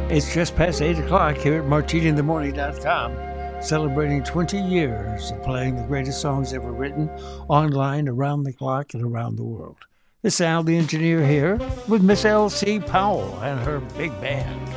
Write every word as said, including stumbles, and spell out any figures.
It's just past eight o'clock here at martini in the morning dot com, celebrating twenty years of playing the greatest songs ever written, online, around the clock, and around the world. This is Al the Engineer here with Miss L C Powell and her big band.